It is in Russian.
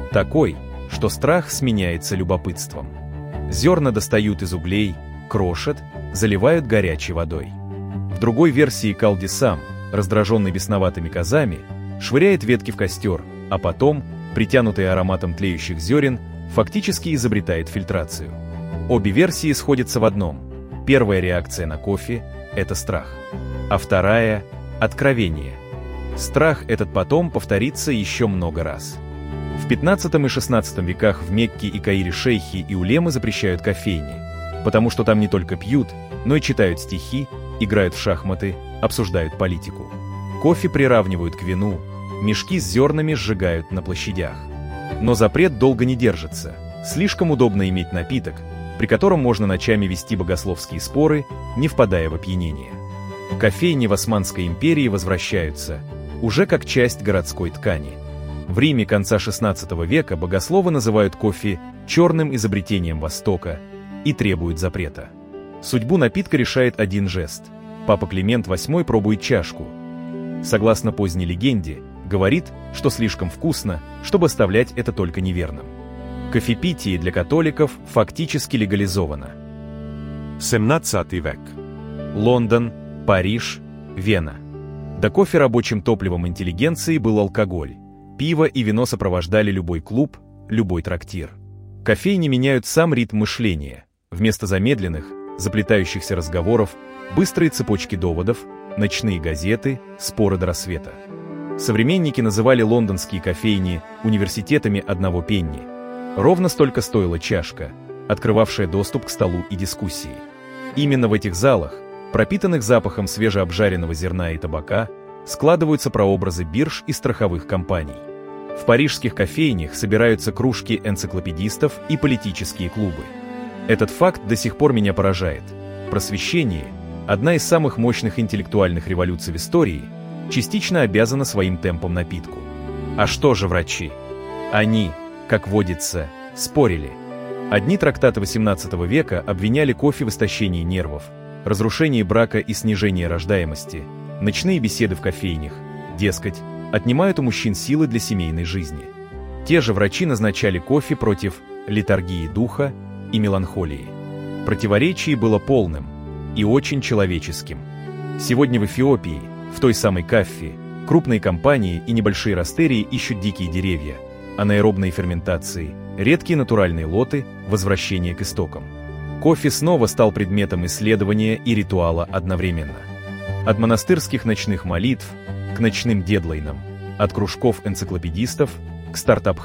Такой, что страх сменяется любопытством. Зерна достают из углей, крошат, заливают горячей водой. В другой версии Калди сам, раздраженный бесноватыми козами, швыряет ветки в костер, а потом, притянутый ароматом тлеющих зерен, фактически изобретает фильтрацию. Обе версии сходятся в одном. Первая реакция на кофе – это страх, а вторая – откровение. Страх этот потом повторится еще много раз. В 15 и 16 веках в Мекке и Каире шейхи и улемы запрещают кофейни, потому что там не только пьют, но и читают стихи, играют в шахматы, обсуждают политику. Кофе приравнивают к вину, мешки с зернами сжигают на площадях. Но запрет долго не держится. Слишком удобно иметь напиток, при котором можно ночами вести богословские споры, не впадая в опьянение. Кофейни в Османской империи возвращаются, уже как часть городской ткани. В Риме конца XVI века богословы называют кофе черным изобретением Востока и требуют запрета. Судьбу напитка решает один жест. Папа Климент VIII пробует чашку. Согласно поздней легенде, говорит, что слишком вкусно, чтобы оставлять это только неверным. Кофепитие для католиков фактически легализовано. 17 век. Лондон, Париж, Вена. До кофе рабочим топливом интеллигенции был алкоголь. Пиво и вино сопровождали любой клуб, любой трактир. Кофейни меняют сам ритм мышления. Вместо замедленных, заплетающихся разговоров, быстрые цепочки доводов, ночные газеты, споры до рассвета. Современники называли лондонские кофейни университетами одного пенни. Ровно столько стоила чашка, открывавшая доступ к столу и дискуссии. Именно в этих залах, пропитанных запахом свежеобжаренного зерна и табака, складываются прообразы бирж и страховых компаний. В парижских кофейнях собираются кружки энциклопедистов и политические клубы. Этот факт до сих пор меня поражает. Просвещение, одна из самых мощных интеллектуальных революций в истории, частично обязана своим темпом напитку. А что же врачи? Они, как водится, спорили. Одни трактаты XVIII века обвиняли кофе в истощении нервов, разрушении брака и снижении рождаемости, ночные беседы в кофейнях, дескать, отнимают у мужчин силы для семейной жизни. Те же врачи назначали кофе против летаргии духа и меланхолии. Противоречие было полным и очень человеческим. Сегодня в Эфиопии, в той самой Каффи, крупные компании и небольшие растерии ищут дикие деревья, анаэробные ферментации, редкие натуральные лоты, возвращение к истокам. Кофе снова стал предметом исследования и ритуала одновременно. От монастырских ночных молитв к ночным дедлайнам, от кружков энциклопедистов к стартап